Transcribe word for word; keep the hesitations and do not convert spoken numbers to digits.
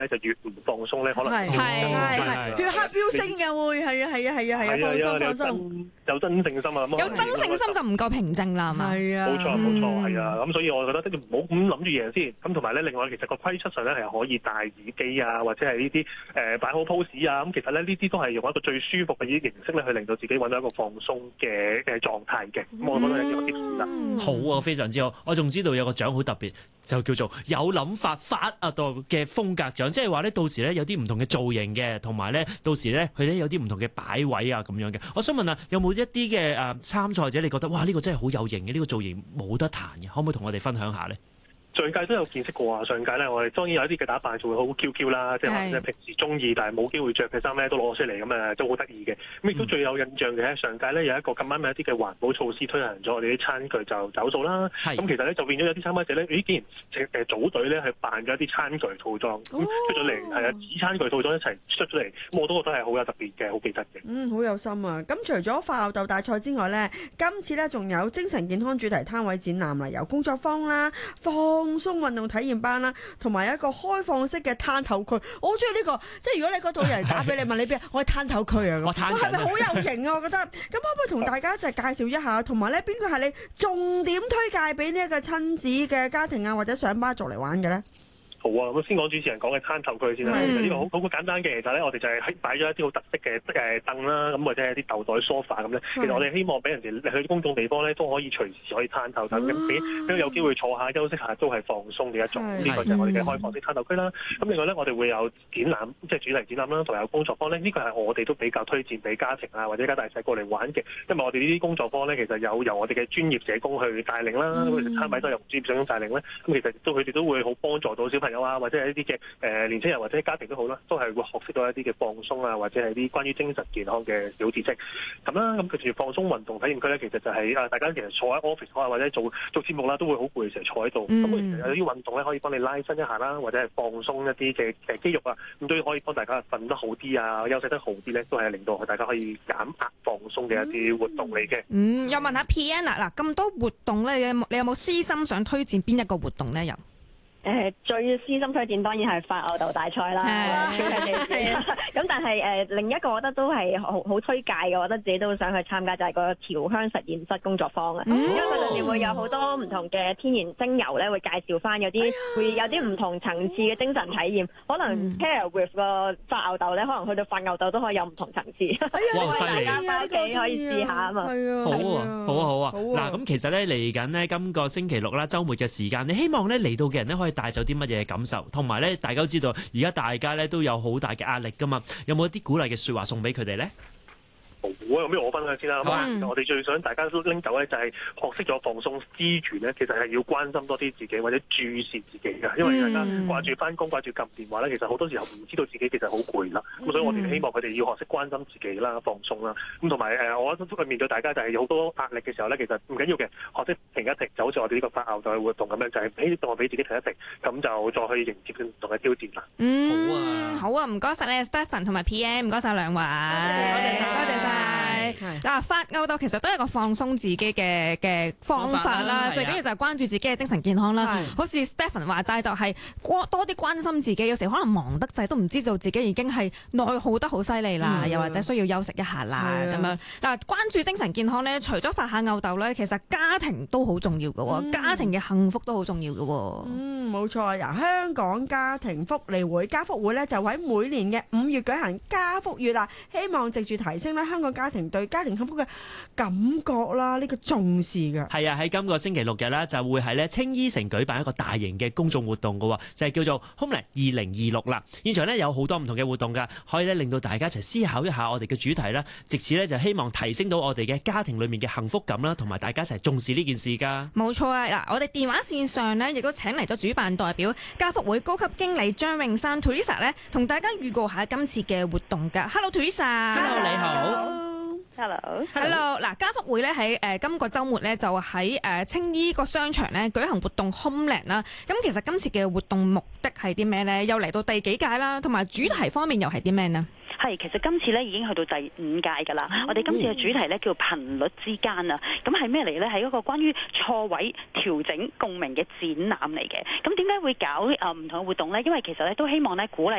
咧就越唔放鬆咧，可能係係係血壓飆升嘅會係啊係啊係啊係啊，放鬆放鬆， 有真正心啊， 有真性心就唔夠平靜啦，係嘛？ 係啊， 冇錯冇錯係啊，咁所以我覺得即係唔好咁諗住贏先，咁同埋咧另外其實個規則上咧係可以戴耳機啊，或者係呢啲誒擺好 pose 啊，咁其實咧呢啲都係用一個最舒服嘅啲形式咧去令到自己揾到一個放鬆嘅嘅狀態嘅，咁我覺得係一個 tips 啦。 好啊，非常之好，我仲知道有個獎好特別，就叫做有諗法發啊度嘅風格獎，即係話咧到時咧有啲唔同嘅造型嘅，同埋咧到時咧佢咧有啲唔同嘅擺位啊咁樣嘅。我想問下，有冇一啲嘅誒參賽者你覺得哇呢個真係好有型嘅，呢個造型冇得彈嘅，可唔可以同我哋分享下咧？ 上屆都有見識過啊！上屆咧，我哋當然有一啲嘅打扮就會好 Q Q 啦，即係或者平時中意但係冇機會着嘅衫咧，都攞出嚟咁誒，都好得意嘅。咁亦都最有印象嘅，上屆咧有一個咁啱有一啲嘅環保措施推行咗，我哋啲餐具就走數啦。咁其實咧就變咗有啲參加者咧，咦竟然誒組隊咧係扮咗一啲餐具套裝，咁出咗嚟係啊，紙餐具套裝一齊出咗嚟，咁我都覺得係好有特別嘅，好記得嘅。 嗯，好有心啊！咁除咗發吽哣大賽之外咧，今次咧仲有精神健康主題攤位展覽啦，有工作坊啦、放鬆運動體體驗班啦，同埋一個開放式嘅攤頭區，我好中意呢個。即係如果你嗰度有人打俾你問你邊，我係攤頭區啊，我係咪好有型啊？我覺得咁可唔可以同大家一齊介紹一下，同埋咧邊個係你重點推介俾呢一個親子嘅家庭啊，或者上班族嚟玩嘅咧？ 好啊，咁先講主持人講嘅攤頭區先啦。其實呢個好好簡單嘅，其實咧我哋就係喺擺咗一啲好特色嘅誒凳啦，咁或者係啲豆袋 sofa 咁咧。其實我哋希望俾人哋去公眾地方咧都可以隨時可以攤頭凳，咁俾俾有機會坐下休息下都係放鬆嘅一種。呢個就係我哋嘅開放式攤頭區啦。咁另外咧，我哋會有展覽，即係主題展覽啦，同埋有工作坊咧。呢個係我哋都比較推薦俾家庭啊或者家大細過嚟玩嘅，因為我哋呢啲工作坊咧其實有由我哋嘅專業社工去帶領啦，咁其實攤位都有專業社工帶領咧。咁其實都佢哋都會好幫助到小朋友啊，或者係一啲嘅誒年輕人或者家庭都好啦，都係會學識到一啲嘅放鬆啊，或者係啲關於精神健康嘅小知識咁啦。咁跟住放鬆運動體驗區咧，其實就係、是、啊大家其實坐喺 office 啊或者做做節目啦，都會好攰，成日坐喺度。咁、嗯、其實有啲運動咧可以幫你拉伸一下啦，或者係放鬆一啲嘅誒肌肉啊，咁都可以幫大家瞓得好啲啊，休息得好啲咧，都係令到大家可以減壓放鬆嘅一啲活動嚟嘅。 嗯，又問下 P N 嗱，咁多活動咧，你有你有冇私心想推薦邊一個活動咧？又？ 誒、呃、最私心推薦當然係發吽哣大賽啦，咁但係誒、呃、另一個我覺得都係好好推介嘅，我覺得自己都想去參加就係、是、個調香實驗室工作坊啊，嗯、因為佢裏面會有好多唔同嘅天然精油咧，會介紹翻有啲、哎、會有啲唔同層次嘅精神體驗，可能 pair with 個發吽哣咧，可能去到發吽哣都可以有唔同層次， 哇犀利！ 大家翻屋企可以試下啊嘛， 好啊好啊好啊！嗱咁其實咧嚟緊呢，今個星期六啦，週末嘅時間，你希望咧嚟到嘅人咧可以帶走啲乜嘢感受，同埋咧，大家都知道而家大家咧都有好大嘅壓力噶嘛，有冇一啲鼓勵嘅説話送俾佢哋咧？ 好啊，咁不如我分享先啦。咁、嗯、我哋最想大家都拎走咧，就係學識咗放鬆之餘咧，其實係要關心多啲自己或者注視自己嘅，因為大家掛住翻工、掛住撳電話咧，其實好多時候唔知道自己其實好攰啦。咁、嗯、所以我哋希望佢哋要學識關心自己啦、放鬆啦。咁同埋誒，我覺得面對大家就係有好多壓力嘅時候咧，其實唔緊要嘅，學識停一停，就好似我哋呢個發吽哣嘅活動咁樣，就係俾我俾自己停一停，咁就再去迎接唔同嘅挑戰啦。 嗯， 好啊， 好啊，唔該晒你 Stephen 同埋 P M， 唔該晒兩位，多謝晒，多謝晒。嗱，發吽哣其實都係一個放鬆自己嘅嘅方法啦，最緊要就係關注自己嘅精神健康啦。好似 Stephen 話齋，就係多啲關心自己，有時可能忙得滯都唔知道自己已經係內耗得好犀利啦，又或者需要休息一下啦咁樣。嗱，關注精神健康咧，除咗發下吽哣咧，其實家庭都好重要嘅喎，嗯、家庭嘅幸福都好重要嘅喎。嗯， 冇錯。由香港家庭福利會家福會咧，就喺每年嘅五月舉行家福月啦，希望藉住提升咧香港家庭對家庭幸福嘅感覺啦，呢、這個重視嘅。 係啊，喺今個星期六日咧，就會喺咧青衣城舉辦一個大型嘅公眾活動嘅喎，就係、是、叫做 Homeland 二零二六啦。現場咧有好多唔同嘅活動㗎，可以咧令到大家一齊思考一下我哋嘅主題啦，藉此咧就希望提升到我哋嘅家庭裡面嘅幸福感啦，同埋大家一齊重視呢件事㗎。 冇錯啊！嗱，我哋電話線上咧亦都請嚟咗主辦代表家福會高級經理張詠珊 Teresa 咧，同大家預告下今次嘅活動㗎。Hello Teresa，Hello 你好。 Hello，Hello， 嗱，家福會咧喺誒今個週末咧就喺誒青衣個商場咧舉行活動 Homeland 啦。咁其實今次嘅活動目的係啲咩咧？又嚟到第幾屆啦？同埋主題方面又係啲咩呢？ 係，其實今次咧已經去到第五屆㗎啦。Oh. 我哋今次嘅主題咧叫頻率之間啊。咁係咩嚟咧？係一個關於錯位調整共鳴嘅展覽嚟嘅。咁點解會搞誒唔同嘅活動咧？因為其實咧都希望咧鼓勵